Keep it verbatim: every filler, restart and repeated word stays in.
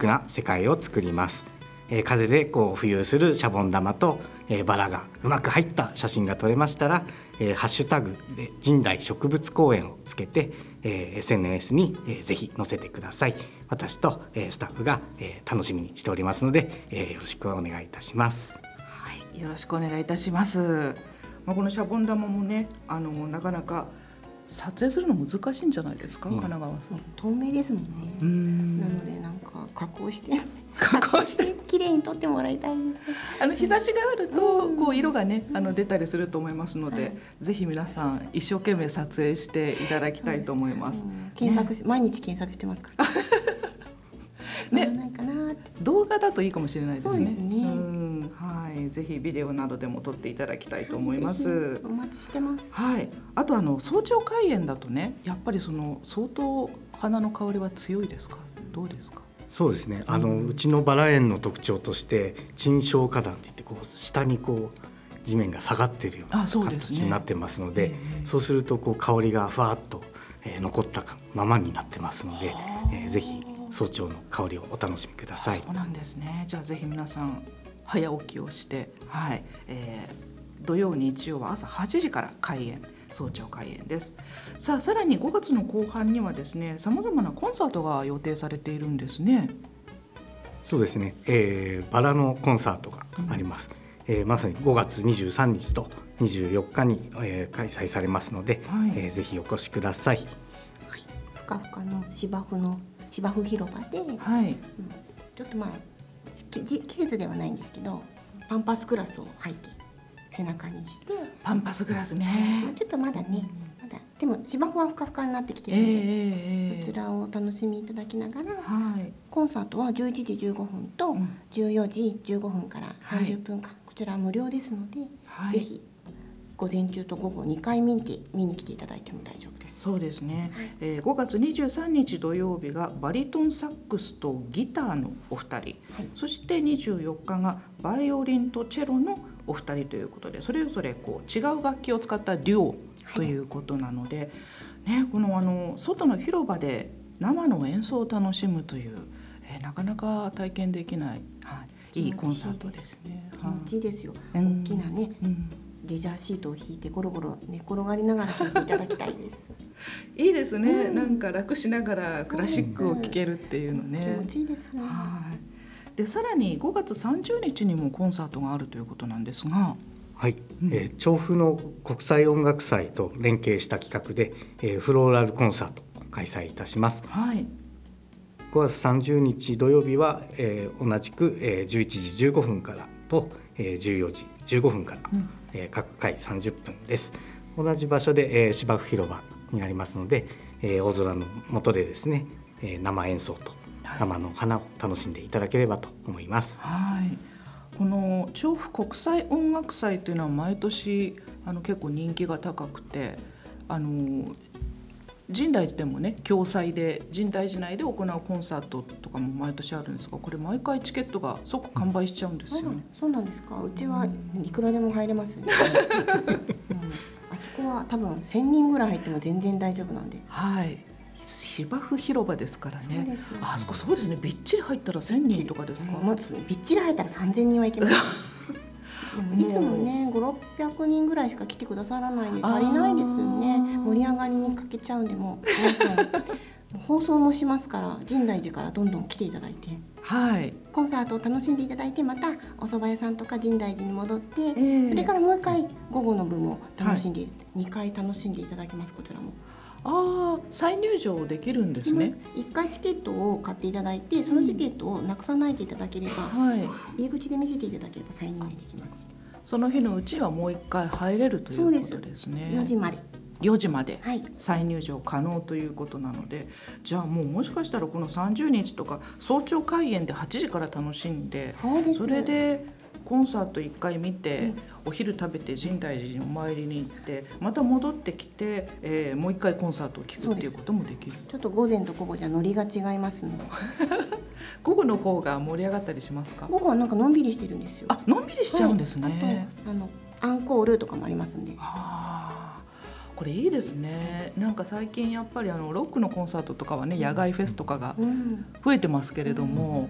クな世界を作ります。えー、風でこう浮遊するシャボン玉と、えー、バラがうまく入った写真が撮れましたら、えー、ハッシュタグで神代植物公園をつけて、えー、エスエヌエス に、えー、ぜひ載せてください。私と、えー、スタッフが、えー、楽しみにしておりますので、えー、よろしくお願いいたします。 はい、よろしくお願いいたします。まあ、このシャボン玉もね、あのなかなか撮影するの難しいんじゃないですか、うん、神奈川さん。 透明ですもんね。うんなのでなんか加工して加工して綺麗に撮ってもらいたいです。 あの日差しがあるとこう色がね、あの出たりすると思いますので、はい、ぜひ皆さん一生懸命撮影していただきたいと思います。 うん、検索し、ね、毎日検索してますからね、ないかなって。 動画だといいかもしれないですね。 そうですね。 うん、はい、ぜひビデオなどでも撮っていただきたいと思います。 お待ちしてます。 はい。あとあの早朝開園だとね、やっぱりその相当花の香りは強いですか。どうですか。 そうですね。あの、うん、うちのバラ園の特徴として沈小花壇っていってこう下にこう地面が下がっているような形になってますので、そうですね。そうするとこう香りがふわっと、えー、残ったままになってますので、えー、ぜひ早朝の香りをお楽しみください。 そうなんですね。じゃあぜひ皆さん早起きをして、はい、えー、土曜日曜は朝はちじから開園、早朝開園です。さあ、さらにごがつの後半にはですね、さまざまなコンサートが予定されているんですね。 そうですね、えー、バラのコンサートがあります。うん、えー、まさにごがつにじゅうさんにちとにじゅうよっかに、えー、開催されますので、はい、えー、ぜひお越しください。 はい、ふかふかの芝生の芝生広場で、 はい、うん、 ちょっとまあ季節ではないんですけど、パンパスグラスを背景背中にして、 パンパスグラスね、 ちょっとまだね、まだでも芝生はふかふかになってきてるので、えー、そちらをお楽しみいただきながら、はい、コンサートはじゅういちじじゅうごふんとじゅうよじじゅうごふんからさんじゅっぷんかん、はい、こちらは無料ですので、はい、ぜひ午前中と午後にかい見て見に来ていただいても大丈夫です。 そうですね、はい、えー、ごがつにじゅうさんにち土曜日がバリトンサックスとギターのお二人、はい、そしてにじゅうよっかがバイオリンとチェロのお二人ということで、それぞれこう違う楽器を使ったデュオということなので、はい、ね、このあの外の広場で生の演奏を楽しむという、えー、なかなか体験できない、はい、いいコンサートですね。 気持ちいいですよ、うん、大きなね、うん、レジャーシートを引いてゴロゴロ寝転がりながら聴いていただきたいですいいですね、うん、なんか楽しながらクラシックを聴けるっていうのね、 気持ちいいですね。 はい。でさらにごがつさんじゅうにちにもコンサートがあるということなんですが、 はい、うん、えー、調布の国際音楽祭と連携した企画で、えー、フローラルコンサートを開催いたします。 はい、 ごがつさんじゅうにち土曜日は、えー、同じく、えー、じゅういちじじゅうごふんからと、えー、じゅうよじじゅうごふんから、うん、えー、各回さんじゅっぷんです。同じ場所で、えー、芝生広場になりますので、えー、大空の下でですね、えー、生演奏と生の花を楽しんでいただければと思います。 はい、この調布国際音楽祭というのは毎年あの結構人気が高くて、あの深大寺でもね、共催で深大寺内で行うコンサートとかも毎年あるんですが、これ毎回チケットが即完売しちゃうんですよね。うん、 そうなんですか。うちはいくらでも入れますね、うん、あそこは多分せんにんぐらい入っても全然大丈夫なんで。 はい、芝生広場ですからね。 そうです、 あそこそうですね、びっちり入ったらせんにんとかですか。 もうびっちり入ったらさんぜんにんはいけますいつもねごひゃくろっぴゃくにんぐらいしか来てくださらないんで足りないですよね。盛り上がりに欠けちゃうんで、もう皆さん放送もしますから、深大寺からどんどん来ていただいて、 はい、 コンサートを楽しんでいただいて、またお蕎麦屋さんとか深大寺に戻って、えー、それからもう一回午後の部も楽しんで、はい、にかい楽しんでいただけます。こちらもあ再入場できるんですね。 いっかいチケットを買っていただいて、そのチケットをなくさないでいただければ、はい、入り口で見せていただければ再入できます。 その日のうちはもういっかい入れるということですね。 そうです。よじまでよじまで再入場可能ということなので、はい、じゃあもうもしかしたらこのさんじゅうにちとか早朝開演ではちじから楽しんで、 そうです。 それでコンサートいっかい見て、うん、お昼食べて深大寺にお参りに行ってまた戻ってきて、えー、もういっかいコンサートを聴くっていうこともできる。 ちょっと午前と午後じゃノリが違いますの午後の方が盛り上がったりしますか。 午後はなんかのんびりしてるんですよ。 あ、のんびりしちゃうんですね。 はい、あとあのアンコールとかもありますんで。 あ、これいいですね。なんか最近やっぱりあのロックのコンサートとかはね、野外フェスとかが増えてますけれども、